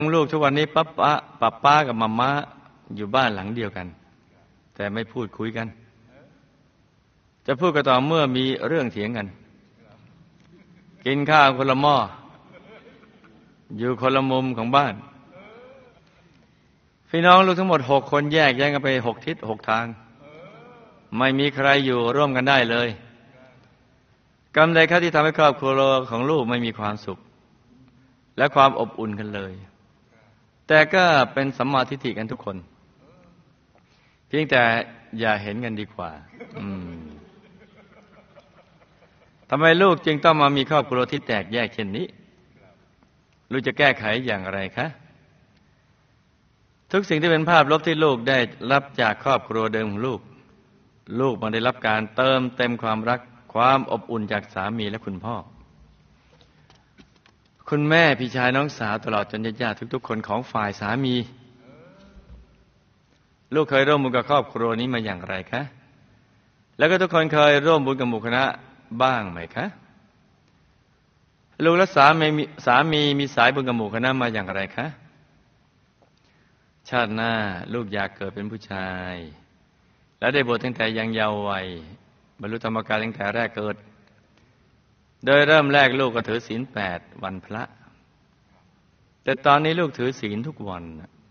ลูกทุกวันนี้ป้ากับมัมม่าอยู่บ้านหลังเดียวกันแต่ไม่พูดคุยกันจะพูดก็ต่อเมื่อมีเรื่องเถียงกันกินข้าวคนละหม้ออยู่คนละมุมของบ้านพี่น้องลูกทั้งหมด6 คนแยกย้ายกันไป6 ทิศ6 ทางไม่มีใครอยู่ร่วมกันได้เลยกรรมใดครับที่ทำให้ครอบครัวของลูกไม่มีความสุขและความอบอุ่นกันเลยแต่ก็เป็นสัมมาทิฏฐิกันทุกคนเพียงแต่อย่าเห็นกันดีกว่าทำไมลูกจึงต้องมามีครอบครัวที่แตกแยกเช่นนี้ลูกจะแก้ไขอย่างไรคะทุกสิ่งที่เป็นภาพลบที่ลูกได้รับจากครอบครัวเดิมของลูกมันได้รับการเติมเต็มความรักความอบอุ่นจากสามีและคุณพ่อคุณแม่พี่ชายน้องสาวตลอดจนญาติๆทุกๆคนของฝ่ายสามีลูกเคยร่วมบุญกับครอบครัวนี้มาอย่างไรคะแล้วก็ทุกคนเคยร่วมบุญกับหมู่คณะบ้างไหมคะลูกและสามีมีสายบุญกับหมู่คณะมาอย่างไรคะชาติหน้าลูกอยากเกิดเป็นผู้ชายและได้บวชตั้งแต่ยังเยาว์วัยบรรลุธรรมกายตั้งแต่แรกเกิดโดยเริ่มแรกลูกก็ถือศีล8 วันพระแต่ตอนนี้ลูกถือศีลทุกวัน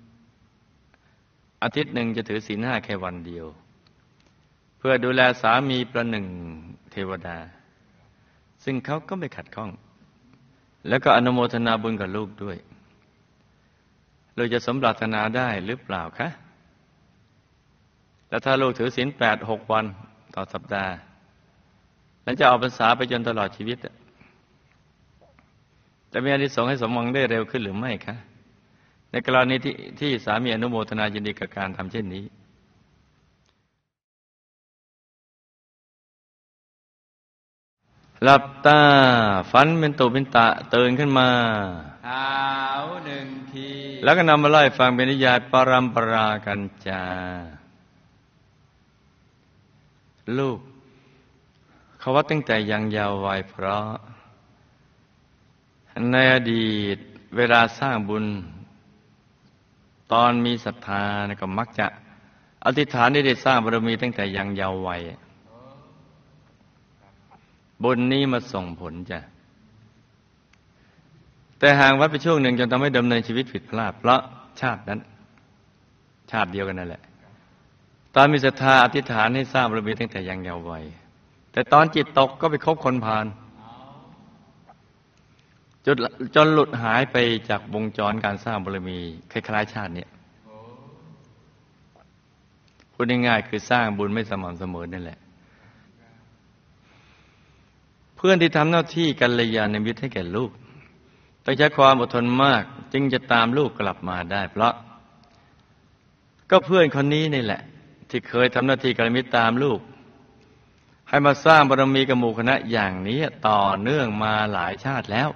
อาทิตย์หนึ่งจะถือศีล5แค่วันเดียวเพื่อดูแลสามีประหนึ่งเทวดาซึ่งเขาก็ไม่ขัดข้องแล้วก็อนุโมทนาบุญกับลูกด้วยลูกจะสมปรารถนาได้หรือเปล่าคะแล้วถ้าลูกถือศีล8 6 วันต่อสัปดาห์แล้วจะออกพรรษาไปจนตลอดชีวิตจะมีอานิสงส์ให้สมหวังได้เร็วขึ้นหรือไม่คะในกรณีที่สามีอนุโมทนายินดีกับการทำเช่นนี้หลับตาฝันเป็นตุเป็นตะตื่นขึ้นมาเท้า1 ทีแล้วก็นำมาไล่ฟังเป็นนิยายปรัมปรากันจาลูกเขาว่าตั้งแต่ยังเยาว์วัยเพราะในอดีตเวลาสร้างบุญตอนมีศรัทธาก็มักจะอธิษฐานได้สร้างบารมีตั้งแต่ยังเยาว์วัยบุญนี้มาส่งผลจ้ะแต่ห่างวัดไปช่วงหนึ่งจนทำให้ดำเนินชีวิตผิดพลาดเพราะชาตินั้นชาติเดียวกันนั่นแหละตอนมีศรัทธาอธิษฐานให้สร้างบารมีตั้งแต่ยังเยาว์วัยแต่ตอนจิตตกก็ไปคบคนพาลจนหลุดหายไปจากวงจรการสร้างบารมีคล้ายๆชาตินี้พูดง่ายๆคือสร้างบุญไม่สม่ำเสมอนั่นแหละเพื่อนที่ทำหน้าที่กัลยาณมิตรให้แก่ลูกต้องใช้ความอดทนมากจึงจะตามลูกกลับมาได้เพราะก็เพื่อนคนนี้นี่แหละที่เคยทำหน้าที่กัลยาณมิตรตามลูกให้มาสร้างบารมีกับหมู่คณะอย่างนี้ต่อเนื่องมาหลายชาติแล้ว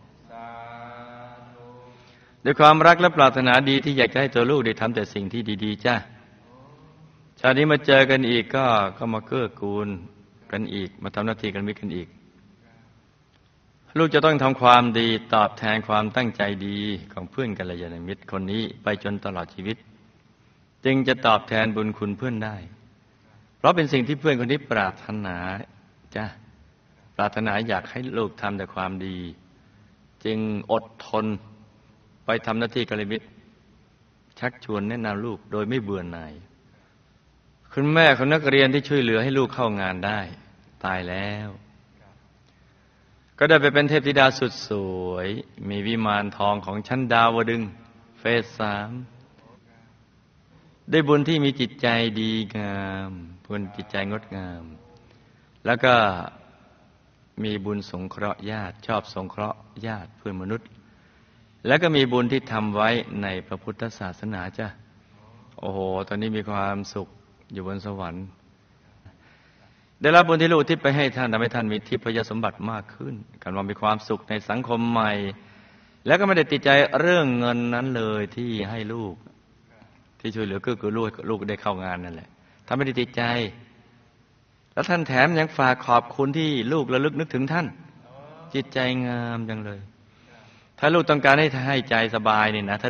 ด้วยความรักและปรารถนาดีที่อยากจะให้ตัวลูกได้ทำแต่สิ่งที่ดีๆจ้ะชาตินี้มาเจอกันอีกก็มาเกื้อกูลกันอีกมาทำหน้าที่กัลยาณมิตรกันอีกลูกจะต้องทำความดีตอบแทนความตั้งใจดีของเพื่อนกัลยาณมิตรคนนี้ไปจนตลอดชีวิตจึงจะตอบแทนบุญคุณเพื่อนได้เพราะเป็นสิ่งที่เพื่อนคนนี้ปรารถนาจ้ะปรารถนาอยากให้ลูกทำแต่ความดีจึงอดทนไปทำหน้าที่กัลยาณมิตรชักชวนแนะนำลูกโดยไม่เบื่อหน่ายคุณแม่ของนักเรียนที่ช่วยเหลือให้ลูกเข้างานได้ตายแล้วก็ได้ไปเป็นเทพธิดาสุดสวยมีวิมานทองของชั้นดาวดึงส์เฟส 3ได้บุญที่มีจิตใจดีงามบุญจิตใจงดงามแล้วก็มีบุญสงเคราะห์ญาติชอบสงเคราะห์ญาติเพื่อนมนุษย์แล้วก็มีบุญที่ทำไว้ในพระพุทธศาสนาจ้ะโอ้โหตอนนี้มีความสุขอยู่บนสวรรค์ได้รับบุญที่ลูกทิศไปให้ท่านทำให้ท่านมีทิพยสมบัติมากขึ้นการว่ามีความสุขในสังคมใหม่แล้วก็ไม่ได้ติดใจเรื่องเงินนั้นเลยที่ให้ลูกที่ช่วยเหลือก็คือลูกได้เข้างานนั่นแหละท่านไม่ได้ติดใจแล้วท่านแถมยังฝากขอบคุณที่ลูกระลึกนึกถึงท่านจิตใจงามจังเลยถ้าลูกต้องการให้ใจสบายนี่นะ